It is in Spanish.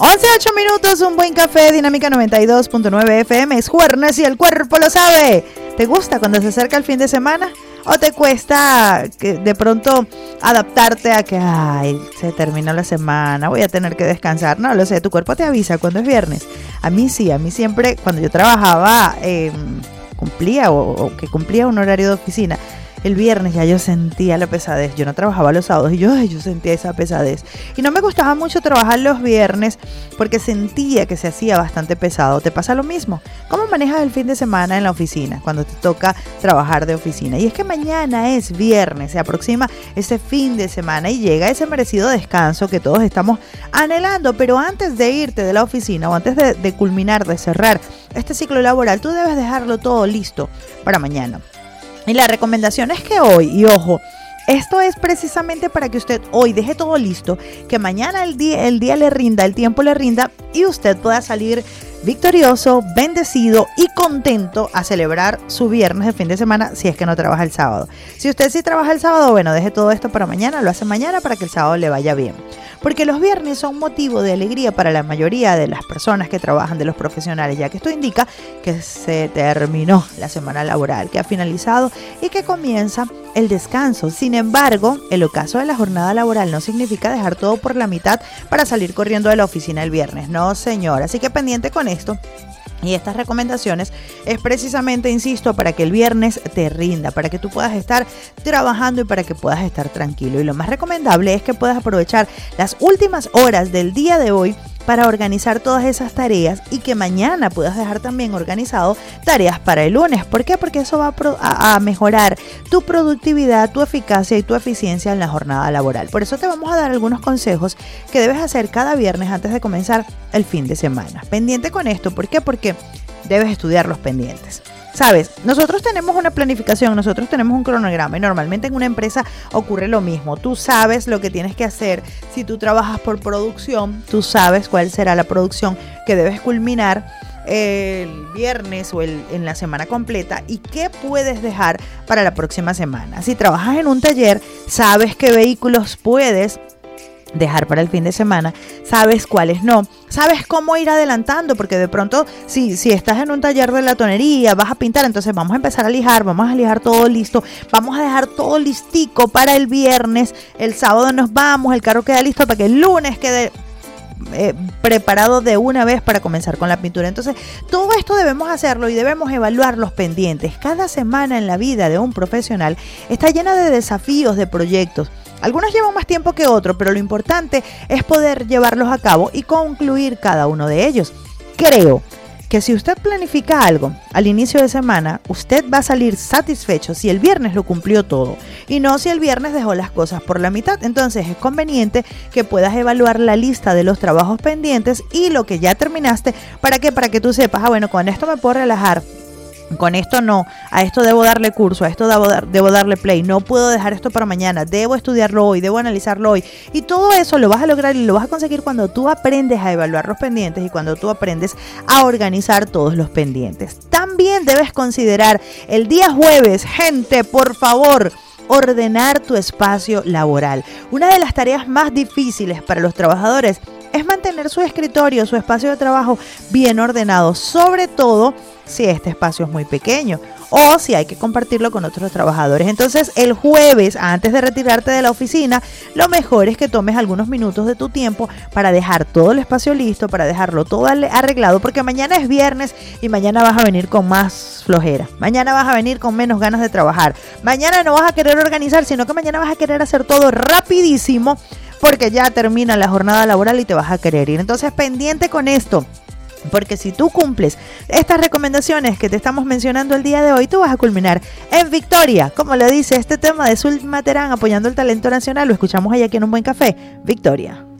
11:08, un buen café, Dinámica 92.9 FM, es jueves y el cuerpo lo sabe. ¿Te gusta cuando se acerca el fin de semana? ¿O te cuesta que de pronto adaptarte a que, se terminó la semana, voy a tener que descansar? No lo sé, tu cuerpo te avisa cuando es viernes. A mí sí, a mí siempre, cuando yo trabajaba, cumplía un horario de oficina, el viernes ya yo sentía la pesadez. Yo no trabajaba los sábados y yo sentía esa pesadez. Y no me gustaba mucho trabajar los viernes porque sentía que se hacía bastante pesado. ¿Te pasa lo mismo? ¿Cómo manejas el fin de semana en la oficina cuando te toca trabajar de oficina? Y es que mañana es viernes, se aproxima ese fin de semana y llega ese merecido descanso que todos estamos anhelando. Pero antes de irte de la oficina o antes de culminar, de cerrar este ciclo laboral, tú debes dejarlo todo listo para mañana. Y la recomendación es que hoy, y ojo, esto es precisamente para que usted hoy deje todo listo, que mañana el día le rinda, el tiempo le rinda y usted pueda salir victorioso, bendecido y contento a celebrar su viernes de fin de semana si es que no trabaja el sábado. Si usted sí trabaja el sábado, bueno, deje todo esto para mañana, lo hace mañana para que el sábado le vaya bien. Porque los viernes son motivo de alegría para la mayoría de las personas que trabajan, de los profesionales, ya que esto indica que se terminó la semana laboral, que ha finalizado y que comienza el descanso. Sin embargo, el ocaso de la jornada laboral no significa dejar todo por la mitad para salir corriendo de la oficina el viernes. No, señor. Así que pendiente con esto. Y estas recomendaciones es precisamente, insisto, para que el viernes te rinda, para que tú puedas estar trabajando y para que puedas estar tranquilo. Y lo más recomendable es que puedas aprovechar las últimas horas del día de hoy para organizar todas esas tareas y que mañana puedas dejar también organizado tareas para el lunes. ¿Por qué? Porque eso va a mejorar tu productividad, tu eficacia y tu eficiencia en la jornada laboral. Por eso te vamos a dar algunos consejos que debes hacer cada viernes antes de comenzar el fin de semana. Pendiente con esto, ¿por qué? Porque debes estudiar los pendientes. Sabes, nosotros tenemos una planificación, nosotros tenemos un cronograma y normalmente en una empresa ocurre lo mismo. Tú sabes lo que tienes que hacer. Si tú trabajas por producción, tú sabes cuál será la producción que debes culminar el viernes o en la semana completa y qué puedes dejar para la próxima semana. Si trabajas en un taller, sabes qué vehículos puedes dejar para el fin de semana, sabes cuáles no, sabes cómo ir adelantando, porque de pronto si estás en un taller de latonería, vas a pintar, entonces vamos a empezar a lijar, vamos a lijar todo listo, vamos a dejar todo listico para el viernes, el sábado nos vamos, el carro queda listo para que el lunes quede preparado de una vez para comenzar con la pintura. Entonces todo esto debemos hacerlo y debemos evaluar los pendientes. Cada semana en la vida de un profesional está llena de desafíos, de proyectos. Algunos llevan más tiempo que otros, pero lo importante es poder llevarlos a cabo y concluir cada uno de ellos. Creo que si usted planifica algo al inicio de semana, usted va a salir satisfecho si el viernes lo cumplió todo y no si el viernes dejó las cosas por la mitad. Entonces es conveniente que puedas evaluar la lista de los trabajos pendientes y lo que ya terminaste. ¿Para qué? Para que tú sepas, bueno, con esto me puedo relajar. Con esto no, a esto debo darle curso, a esto debo darle play, no puedo dejar esto para mañana, debo estudiarlo hoy, debo analizarlo hoy. Y todo eso lo vas a lograr y lo vas a conseguir cuando tú aprendes a evaluar los pendientes y cuando tú aprendes a organizar todos los pendientes. También debes considerar el día jueves, gente, por favor, ordenar tu espacio laboral. Una de las tareas más difíciles para los trabajadores es mantener su escritorio, su espacio de trabajo bien ordenado, sobre todo si este espacio es muy pequeño o si hay que compartirlo con otros trabajadores. Entonces el jueves, antes de retirarte de la oficina, lo mejor es que tomes algunos minutos de tu tiempo para dejar todo el espacio listo, para dejarlo todo arreglado, porque mañana es viernes y mañana vas a venir con más flojera, mañana vas a venir con menos ganas de trabajar, mañana no vas a querer organizar, sino que mañana vas a querer hacer todo rapidísimo porque ya termina la jornada laboral y te vas a querer ir. Entonces pendiente con esto, porque si tú cumples estas recomendaciones que te estamos mencionando el día de hoy, tú vas a culminar en victoria, como lo dice este tema de Zulma Terán apoyando el talento nacional. Lo escuchamos ahí aquí en Un Buen Café. Victoria.